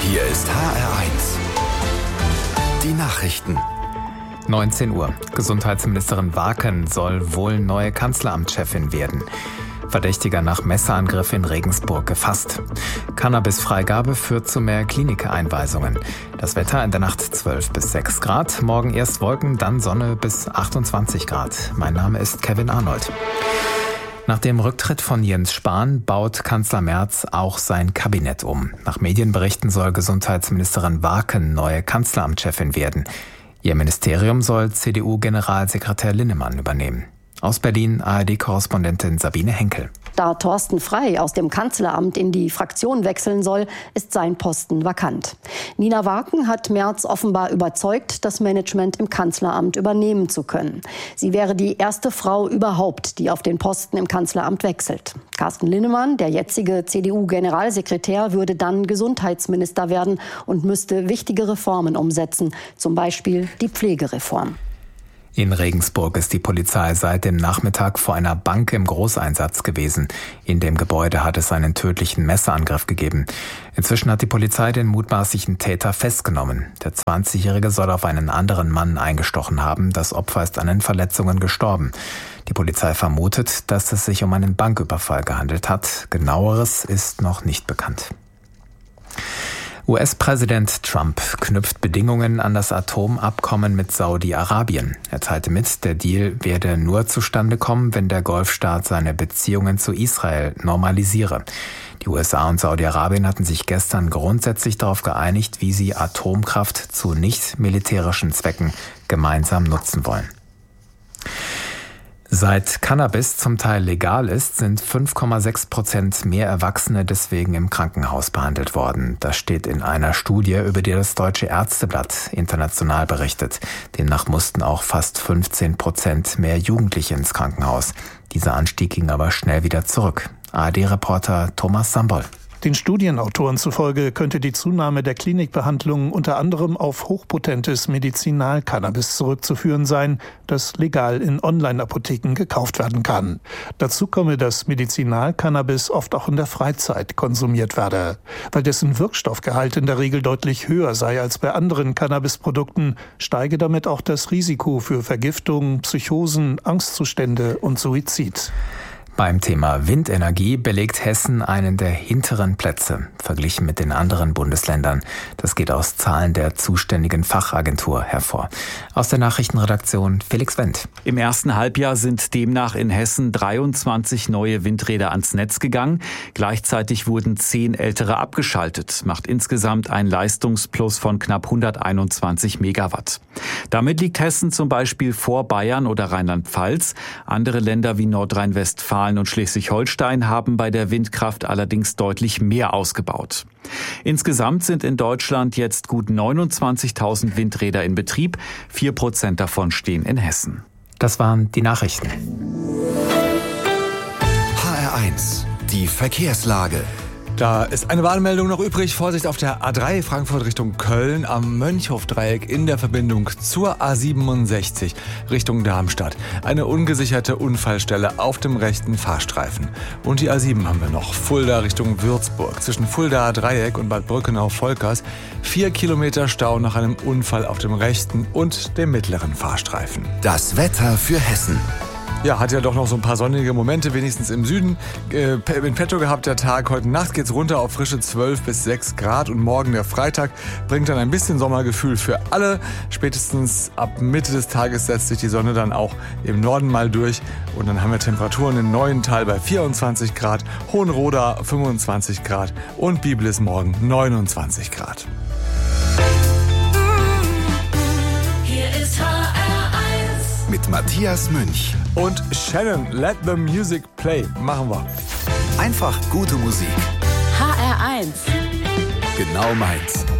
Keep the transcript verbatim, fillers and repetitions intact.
Hier ist H R eins. Die Nachrichten. neunzehn Uhr. Gesundheitsministerin Waken soll wohl neue Kanzleramtschefin werden. Verdächtiger nach Messerangriff in Regensburg gefasst. Cannabisfreigabe führt zu mehr Klinikeinweisungen. Das Wetter in der Nacht zwölf bis sechs Grad. Morgen erst Wolken, dann Sonne bis achtundzwanzig Grad. Mein Name ist Kevin Arnold. Nach dem Rücktritt von Jens Spahn baut Kanzler Merz auch sein Kabinett um. Nach Medienberichten soll Gesundheitsministerin Waken neue Kanzleramtschefin werden. Ihr Ministerium soll C D U-Generalsekretär Linnemann übernehmen. Aus Berlin A R D-Korrespondentin Sabine Henkel. Da Thorsten Frey aus dem Kanzleramt in die Fraktion wechseln soll, ist sein Posten vakant. Nina Waken hat Merz offenbar überzeugt, das Management im Kanzleramt übernehmen zu können. Sie wäre die erste Frau überhaupt, die auf den Posten im Kanzleramt wechselt. Carsten Linnemann, der jetzige C D U-Generalsekretär, würde dann Gesundheitsminister werden und müsste wichtige Reformen umsetzen, zum Beispiel die Pflegereform. In Regensburg ist die Polizei seit dem Nachmittag vor einer Bank im Großeinsatz gewesen. In dem Gebäude hat es einen tödlichen Messerangriff gegeben. Inzwischen hat die Polizei den mutmaßlichen Täter festgenommen. Der zwanzigjährige soll auf einen anderen Mann eingestochen haben. Das Opfer ist an den Verletzungen gestorben. Die Polizei vermutet, dass es sich um einen Banküberfall gehandelt hat. Genaueres ist noch nicht bekannt. U S-Präsident Trump knüpft Bedingungen an das Atomabkommen mit Saudi-Arabien. Er teilte mit, der Deal werde nur zustande kommen, wenn der Golfstaat seine Beziehungen zu Israel normalisiere. Die U S A und Saudi-Arabien hatten sich gestern grundsätzlich darauf geeinigt, wie sie Atomkraft zu nicht-militärischen Zwecken gemeinsam nutzen wollen. Seit Cannabis zum Teil legal ist, sind fünf Komma sechs Prozent mehr Erwachsene deswegen im Krankenhaus behandelt worden. Das steht in einer Studie, über die das Deutsche Ärzteblatt international berichtet. Demnach mussten auch fast fünfzehn Prozent mehr Jugendliche ins Krankenhaus. Dieser Anstieg ging aber schnell wieder zurück. A R D-Reporter Thomas Sambol. Den Studienautoren zufolge könnte die Zunahme der Klinikbehandlungen unter anderem auf hochpotentes Medizinalcannabis zurückzuführen sein, das legal in Online-Apotheken gekauft werden kann. Dazu komme, dass Medizinalcannabis oft auch in der Freizeit konsumiert werde. Weil dessen Wirkstoffgehalt in der Regel deutlich höher sei als bei anderen Cannabisprodukten, steige damit auch das Risiko für Vergiftung, Psychosen, Angstzustände und Suizid. Beim Thema Windenergie belegt Hessen einen der hinteren Plätze, verglichen mit den anderen Bundesländern. Das geht aus Zahlen der zuständigen Fachagentur hervor. Aus der Nachrichtenredaktion Felix Wendt. Im ersten Halbjahr sind demnach in Hessen dreiundzwanzig neue Windräder ans Netz gegangen. Gleichzeitig wurden zehn ältere abgeschaltet, macht insgesamt ein Leistungsplus von knapp hunderteinundzwanzig Megawatt. Damit liegt Hessen zum Beispiel vor Bayern oder Rheinland-Pfalz. Andere Länder wie Nordrhein-Westfalen und Schleswig-Holstein haben bei der Windkraft allerdings deutlich mehr ausgebaut. Insgesamt sind in Deutschland jetzt gut neunundzwanzigtausend Windräder in Betrieb. Vier Prozent davon stehen in Hessen. Das waren die Nachrichten. H R eins. Die Verkehrslage. Da ist eine Warnmeldung noch übrig. Vorsicht auf der A drei Frankfurt Richtung Köln am Mönchhofdreieck in der Verbindung zur A siebenundsechzig Richtung Darmstadt. Eine ungesicherte Unfallstelle auf dem rechten Fahrstreifen. Und die A sieben haben wir noch. Fulda Richtung Würzburg. Zwischen Fuldaer Dreieck und Bad Brückenau-Volkers. Vier Kilometer Stau nach einem Unfall auf dem rechten und dem mittleren Fahrstreifen. Das Wetter für Hessen. Ja, hat ja doch noch so ein paar sonnige Momente, wenigstens im Süden. Äh, in petto gehabt der Tag. Heute Nacht geht's runter auf frische zwölf bis sechs Grad und morgen der Freitag bringt dann ein bisschen Sommergefühl für alle. Spätestens ab Mitte des Tages setzt sich die Sonne dann auch im Norden mal durch und dann haben wir Temperaturen in Neuental bei vierundzwanzig Grad, Hohenroda fünfundzwanzig Grad und Biblis morgen neunundzwanzig Grad. Hier ist H R eins mit Matthias Münch. Und Shannon, Let the Music Play. Machen wir. Einfach gute Musik. H R eins. Genau meins.